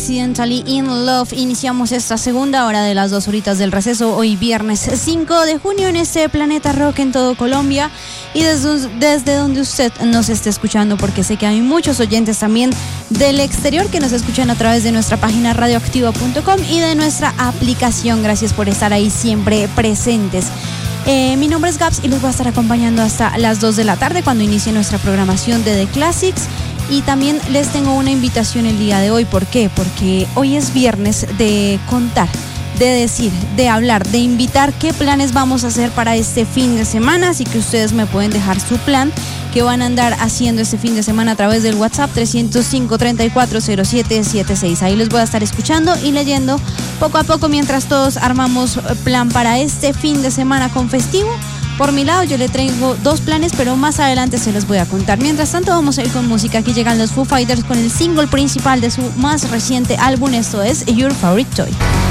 Accidentally in Love. Iniciamos esta segunda hora de las 2 horitas del receso, hoy viernes 5 de junio en este Planeta Rock en todo Colombia y desde donde usted nos esté escuchando, porque sé que hay muchos oyentes también del exterior que nos escuchan a través de nuestra página radioactiva.com y de nuestra aplicación. Gracias por estar ahí siempre presentes. Mi nombre es Gabs y los voy a estar acompañando hasta las 2 de la tarde cuando inicie nuestra programación de The Classics. Y también les tengo una invitación el día de hoy. ¿Por qué? Porque hoy es viernes de contar, de decir, de hablar, de invitar qué planes vamos a hacer para este fin de semana. Así que ustedes me pueden dejar su plan que van a andar haciendo este fin de semana a través del WhatsApp 305-340776. Ahí les voy a estar escuchando y leyendo poco a poco mientras todos armamos plan para este fin de semana con festivo. Por mi lado, yo le traigo 2 planes, pero más adelante se los voy a contar. Mientras tanto, vamos a ir con música. Aquí llegan los Foo Fighters con el single principal de su más reciente álbum. Esto es Your Favorite Toy.